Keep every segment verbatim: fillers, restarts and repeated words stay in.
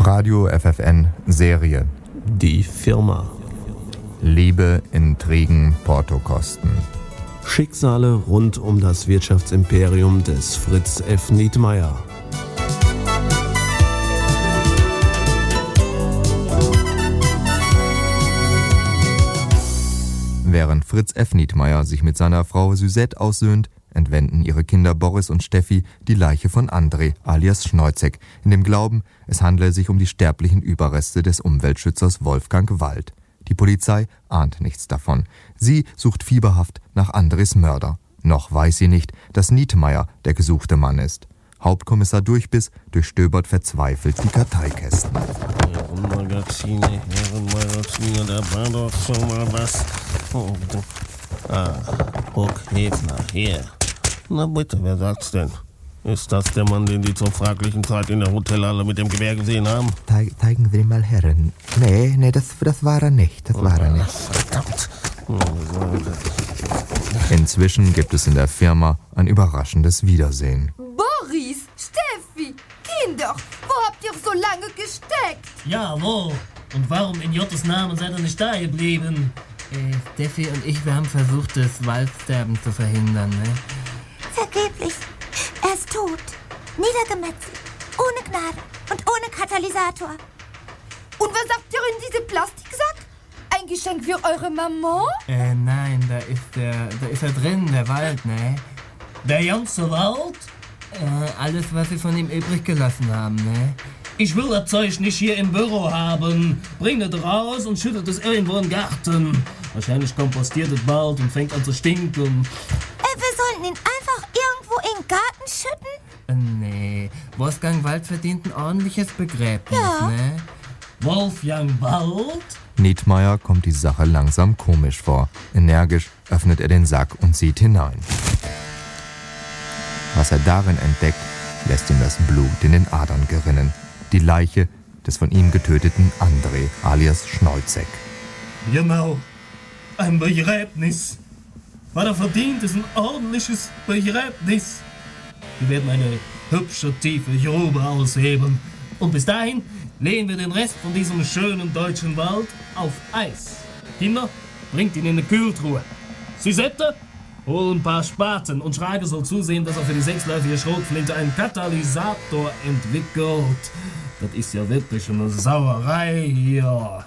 Radio F F N Serie. Die Firma. Liebe, Intrigen, Portokosten. Schicksale rund um das Wirtschaftsimperium des Fritz F. Nietmeyer. Während Fritz F. Nietmeyer sich mit seiner Frau Suzette aussöhnt, entwenden ihre Kinder Boris und Steffi die Leiche von André alias Schneuzek, in dem Glauben, es handle sich um die sterblichen Überreste des Umweltschützers Wolfgang Wald. Die Polizei ahnt nichts davon. Sie sucht fieberhaft nach Andres Mörder. Noch weiß sie nicht, dass Nietmeyer der gesuchte Mann ist. Hauptkommissar Durchbiss durchstöbert verzweifelt die Karteikästen. Herrenmagazine, Herrenmagazine, da war doch schon mal was. Oh, ah, Burg Hefner, hier. Na bitte, wer sagt's denn? Ist das der Mann, den die zur fraglichen Zeit in der Hotelhalle mit dem Gewehr gesehen haben? Te- zeigen Sie mal Herren. Nee, nee, das, das war er nicht, das war er nicht. Verdammt. Inzwischen gibt es in der Firma ein überraschendes Wiedersehen. Boris, Steffi, Kinder, wo habt ihr so lange gesteckt? Ja, wo? Und warum in Jottes Namen seid ihr nicht da geblieben? Äh, Steffi und ich, wir haben versucht, das Waldsterben zu verhindern, ne? Vergeblich. Er ist tot. Niedergemetzelt. Ohne Gnade und ohne Katalysator. Und was sagt ihr in diese Plastiksack? Ein Geschenk für eure Mama? Äh, nein, da ist der, da ist er drin, der Wald, ne? Der ganze Wald? Äh, alles, was sie von ihm übrig gelassen haben, ne? Ich will das Zeug nicht hier im Büro haben. Bringt es raus und schüttet es irgendwo im Garten. Wahrscheinlich kompostiert es bald und fängt an zu stinken. Äh, wir sollten ihn einfach irgendwo in den Garten schütten? Äh, nee, Wolfgang Wald verdient ein ordentliches Begräbnis, Ja. ne? Wolfgang Wald? Nietmeyer kommt die Sache langsam komisch vor. Energisch öffnet er den Sack und sieht hinein. Was er darin entdeckt, lässt ihm das Blut in den Adern gerinnen. Die Leiche des von ihm getöteten André alias Schneuzek. Genau, ein Begräbnis. Was er verdient, ist ein ordentliches Begräbnis. Wir werden eine hübsche, tiefe Grube ausheben. Und bis dahin legen wir den Rest von diesem schönen deutschen Wald auf Eis. Kinder, bringt ihn in eine Kühltruhe. Suzette, hol ein paar Spaten und Schrage soll zusehen, dass er für die sechsläufige Schrotflinte einen Katalysator entwickelt. Das ist ja wirklich eine Sauerei hier.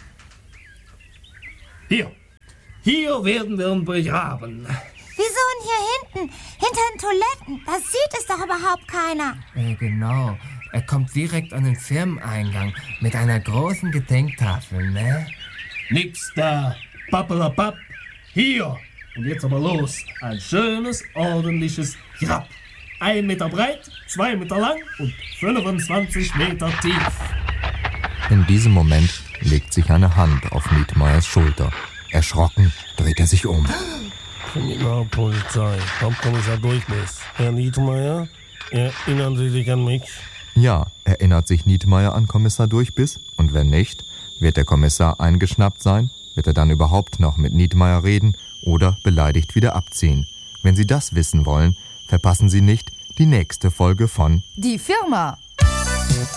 Hier. Hier werden wir ihn begraben. Wieso denn hier hinten? Hinter den Toiletten? Da sieht es doch überhaupt keiner. Äh, genau. Er kommt direkt an den Firmeneingang mit einer großen Gedenktafel, ne? Nix da. Pappelapapp. Hier. Und jetzt aber los. Ein schönes, ordentliches Grab. Ein Meter breit, zwei Meter lang und fünfundzwanzig Meter tief. In diesem Moment legt sich eine Hand auf Nietmeyers Schulter. Erschrocken dreht er sich um. Kriminalpolizei, Hauptkommissar Durchbiss. Herr Nietmeyer, erinnern Sie sich an mich? Ja, erinnert sich Nietmeyer an Kommissar Durchbiss? Und wenn nicht, wird der Kommissar eingeschnappt sein? Wird er dann überhaupt noch mit Nietmeyer reden oder beleidigt wieder abziehen? Wenn Sie das wissen wollen, verpassen Sie nicht die nächste Folge von Die Firma.